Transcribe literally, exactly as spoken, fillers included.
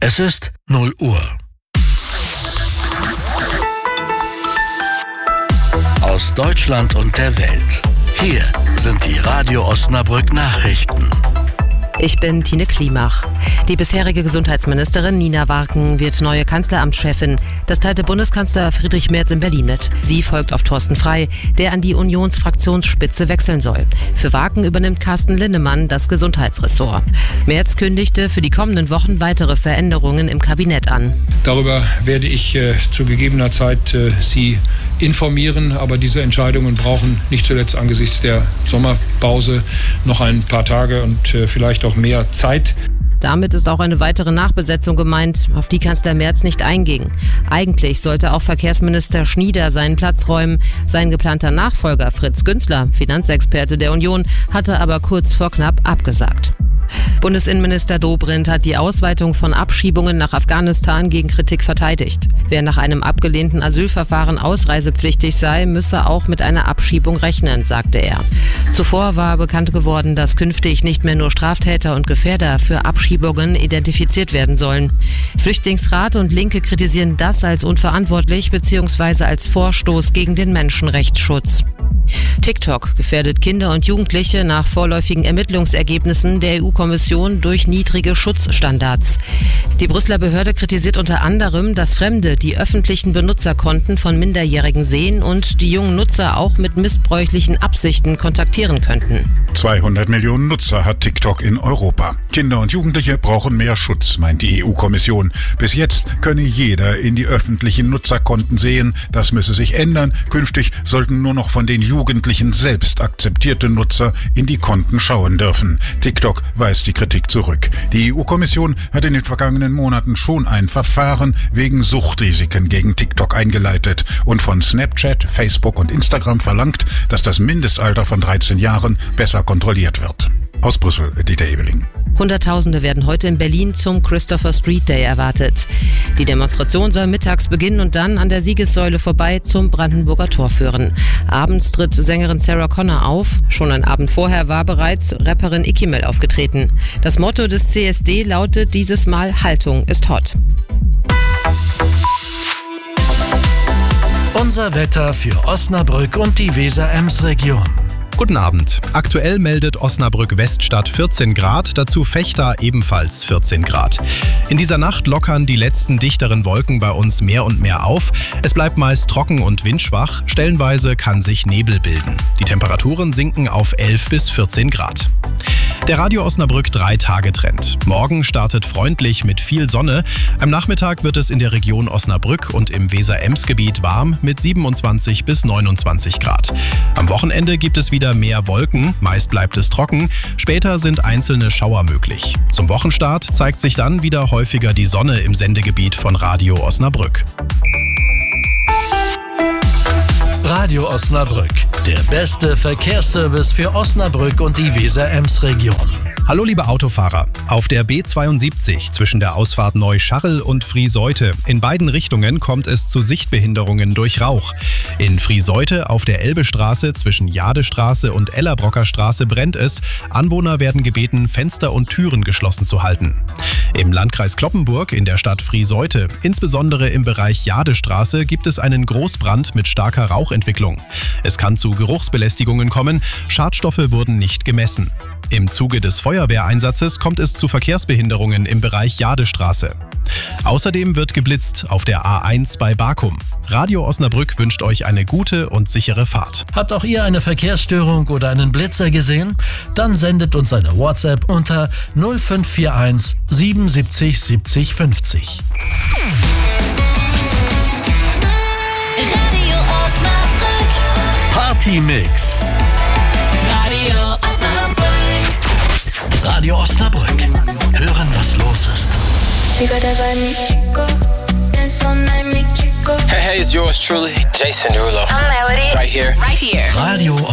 Es ist null Uhr. Aus Deutschland und der Welt. Hier sind die Radio Osnabrück Nachrichten. Ich bin Tine Klimach. Die bisherige Gesundheitsministerin Nina Warken wird neue Kanzleramtschefin. Das teilte Bundeskanzler Friedrich Merz in Berlin mit. Sie folgt auf Thorsten Frey, der an die Unionsfraktionsspitze wechseln soll. Für Warken übernimmt Carsten Linnemann das Gesundheitsressort. Merz kündigte für die kommenden Wochen weitere Veränderungen im Kabinett an. Darüber werde ich äh, zu gegebener Zeit äh, Sie informieren, aber diese Entscheidungen brauchen nicht zuletzt angesichts der Sommerpause noch ein paar Tage und äh, vielleicht auch mehr Zeit. Damit ist auch eine weitere Nachbesetzung gemeint, auf die Kanzler Merz nicht einging. Eigentlich sollte auch Verkehrsminister Schnieder seinen Platz räumen. Sein geplanter Nachfolger Fritz Günzler, Finanzexperte der Union, hatte aber kurz vor knapp abgesagt. Bundesinnenminister Dobrindt hat die Ausweitung von Abschiebungen nach Afghanistan gegen Kritik verteidigt. Wer nach einem abgelehnten Asylverfahren ausreisepflichtig sei, müsse auch mit einer Abschiebung rechnen, sagte er. Zuvor war bekannt geworden, dass künftig nicht mehr nur Straftäter und Gefährder für Abschiebungen identifiziert werden sollen. Flüchtlingsrat und Linke kritisieren das als unverantwortlich bzw. als Vorstoß gegen den Menschenrechtsschutz. TikTok gefährdet Kinder und Jugendliche nach vorläufigen Ermittlungsergebnissen der E U-Kommission durch niedrige Schutzstandards. Die Brüsseler Behörde kritisiert unter anderem, dass Fremde die öffentlichen Benutzerkonten von Minderjährigen sehen und die jungen Nutzer auch mit missbräuchlichen Absichten kontaktieren könnten. zweihundert Millionen Nutzer hat TikTok in Europa. Kinder und Jugendliche brauchen mehr Schutz, meint die E U-Kommission. Bis jetzt könne jeder in die öffentlichen Nutzerkonten sehen. Das müsse sich ändern. Künftig sollten nur noch von den Jugendlichen selbst akzeptierte Nutzer in die Konten schauen dürfen. TikTok weist die Kritik zurück. Die E U-Kommission hat in den vergangenen Monaten schon ein Verfahren wegen Suchtrisiken gegen TikTok eingeleitet und von Snapchat, Facebook und Instagram verlangt, dass das Mindestalter von dreizehn Jahren besser kontrolliert wird. Aus Brüssel, Dieter Ebeling. Hunderttausende werden heute in Berlin zum Christopher Street Day erwartet. Die Demonstration soll mittags beginnen und dann an der Siegessäule vorbei zum Brandenburger Tor führen. Abends tritt Sängerin Sarah Connor auf. Schon einen Abend vorher war bereits Rapperin Ikimel aufgetreten. Das Motto des C S D lautet dieses Mal: Haltung ist hot. Unser Wetter für Osnabrück und die Weser-Ems-Region. Guten Abend. Aktuell meldet Osnabrück-Weststadt vierzehn Grad, dazu Vechta ebenfalls vierzehn Grad. In dieser Nacht lockern die letzten dichteren Wolken bei uns mehr und mehr auf. Es bleibt meist trocken und windschwach, stellenweise kann sich Nebel bilden. Die Temperaturen sinken auf elf bis vierzehn Grad. Der Radio Osnabrück drei Tage Trend. Morgen startet freundlich mit viel Sonne. Am Nachmittag wird es in der Region Osnabrück und im Weser-Ems-Gebiet warm mit siebenundzwanzig bis neunundzwanzig Grad. Am Wochenende gibt es wieder mehr Wolken, meist bleibt es trocken. Später sind einzelne Schauer möglich. Zum Wochenstart zeigt sich dann wieder häufiger die Sonne im Sendegebiet von Radio Osnabrück. Radio Osnabrück, der beste Verkehrsservice für Osnabrück und die Weser-Ems-Region. Hallo liebe Autofahrer, auf der B zweiundsiebzig zwischen der Ausfahrt Neuscharrel und Frieseute in beiden Richtungen kommt es zu Sichtbehinderungen durch Rauch. In Frieseute auf der Elbestraße zwischen Jadestraße und Ellerbrocker Straße brennt es. Anwohner werden gebeten, Fenster und Türen geschlossen zu halten. Im Landkreis Cloppenburg in der Stadt Frieseute, insbesondere im Bereich Jadestraße, gibt es einen Großbrand mit starker Rauchentwicklung. Es kann zu Geruchsbelästigungen kommen, Schadstoffe wurden nicht gemessen. Im Zuge des Feuerwehreinsatzes kommt es zu Verkehrsbehinderungen im Bereich Jadestraße. Außerdem wird geblitzt auf der A eins bei Bakum. Radio Osnabrück wünscht euch eine gute und sichere Fahrt. Habt auch ihr eine Verkehrsstörung oder einen Blitzer gesehen? Dann sendet uns eine WhatsApp unter null fünf vier eins siebenundsiebzig siebzig fünfzig. Radio Osnabrück. Partymix. Radio Osnabrück. Radio Osnabrück. Hören, was los ist. Hey, hey, it's yours truly, Jason Derulo. I'm Melody. Right here. Right here. Radio